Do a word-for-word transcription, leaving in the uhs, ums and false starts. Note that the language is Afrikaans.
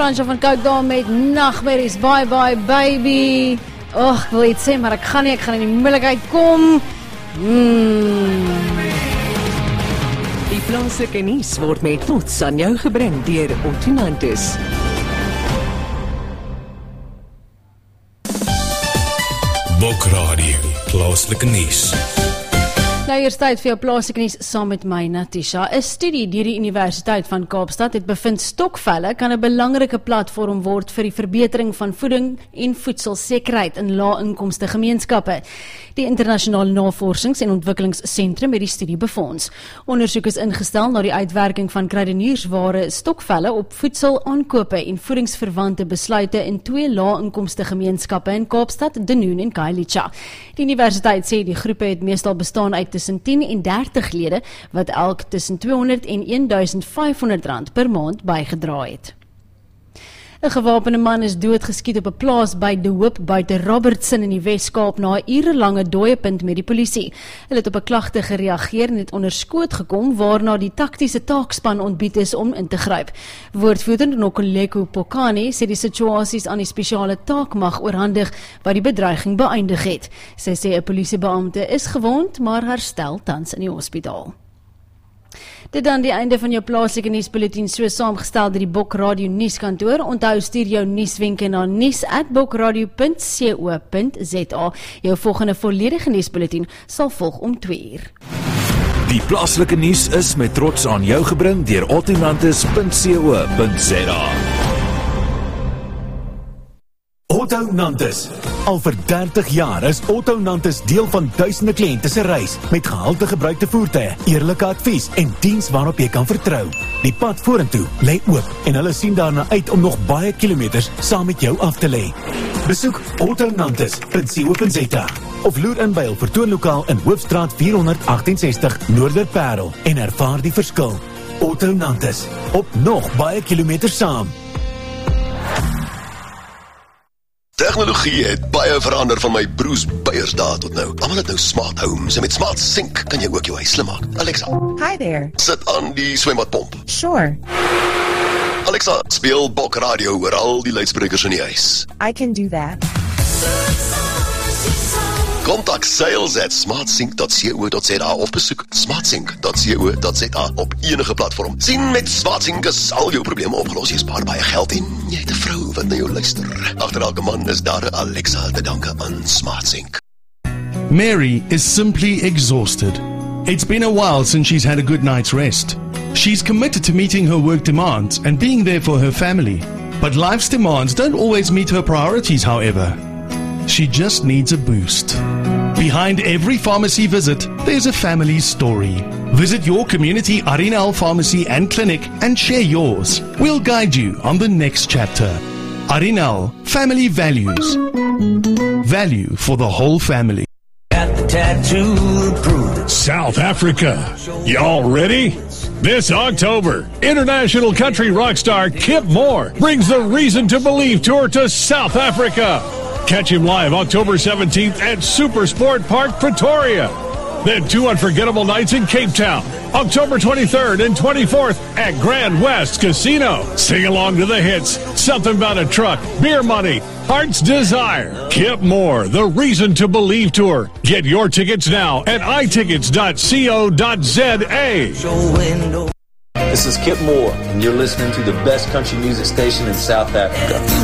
Fransja van Coke daar met Nagmerries, bye bye baby. Och, ek wil iets sê, maar ek gaan nie, ek gaan in die moeilikheid kom. Mm. Die plaaslike nuus word met trots aan jou gebring deur Otinantis. Bokradio, plaaslike nuus. Nou eers tyd vir jou plaaslike nuus saam met my Natisha. 'n Studie deur die Universiteit van Kaapstad het bevind stokvelle kan 'n belangrike platform word vir die verbetering van voeding en voedselsekerheid in lae-inkomste gemeenskappe. Die Internasionale Navorsings- en Ontwikkelingsentrum het die studie befonds. Ondersoek is ingestel na die uitwerking van kruideniersware stokvelle op voedselaankope en voedingsverwante besluite in twee lae-inkomste gemeenskappe in Kaapstad, Dunoon en Khayelitsha. Die universiteit sê die groepe het meestal bestaan uit tussen tien en dertig lede wat elk tussen tweehonderd en een duisend vyfhonderd rand per maand bygedra het. 'n Gewapende man is doodgeskiet op 'n plaas by De Hoop buite Robertson in die Wes-Kaap na 'n urelange dooiepunt met die polisie. Hulle het op 'n klagte gereageer en het onder skoot gekom waarna die taktiese taakspan ontbied is om in te gryp. Woordvoerder Nokoleko Pokane sê die situasies aan die spesiale taakmag oorhandig wat die bedreiging beëindig het. Sy sê 'n polisiebeampte is gewond, maar herstel tans in die hospitaal. Dit dan die einde van jou plaaslike nuusbulletin, so saamgestel deur die Bokradio nuuskantoor. Onthou stuur jou nuuswenke na nuus at bokradio punt co punt za. Jou volgende volledige nuusbulletin sal volg om twee uur. Die plaaslike nuus is met trots aan jou gebring deur otinantis punt co punt za. Otinantis. Al vir dertig jaar is Otinantis deel van duisende kliënte se reis met gehalte gebruikte voertuie, eerlike advies en diens waarop jy kan vertrou. Die pad vorentoe lê oop en hulle sien daarna uit om nog baie kilometers saam met jou af te lê. Besoek otinantis punt co punt za of loer in by hul vertoonlokaal in Hoofstraat vierhonderd agtensestig Noorderparel en ervaar die verskil. Otinantis, op nog baie kilometers saam. Tegnologie het baie verander van my broers Beiersdae tot nou. Almal het nou smart homes en met smart sink kan jy ook jou huis slim maak. Alexa, hi there. sit aan die swembadpomp. Sure, Alexa, speel Bokradio oor al die luidsprekers in die huis. I can do that. Kontak sales at smartsync dot co dot za of besoek smartsync dot co dot za op enige platform. Sien, met Smartsync is al jou probleme opgelos. Jy spaar baie geld en jy het 'n vrou wat na jou luister. Agter elke man is daar 'n Alexa te danke aan Smartsync. Mary is simply exhausted. It's been a while since she's had a good night's rest. She's committed to meeting her work demands and being there for her family. But life's demands don't always meet her priorities, however. She just needs a boost. Behind every pharmacy visit, there's a family story. Visit your community Arinal pharmacy and clinic and share yours. We'll guide you on the next chapter. Arinal, family values. Value for the whole family. Got the tattoo to prove it. South Africa. Y'all ready? This October, international country rock star Kip Moore brings the Reason to Believe tour to South Africa. Catch him live October seventeenth at Super Sport Park, Pretoria. Then two unforgettable nights in Cape Town, October twenty-third and twenty-fourth at Grand West Casino. Sing along to the hits, Something About a Truck, Beer Money, Heart's Desire. Kip Moore, the Reason to Believe tour. Get your tickets now at i tickets dot co dot za. This is Kip Moore, and you're listening to the best country music station in South Africa.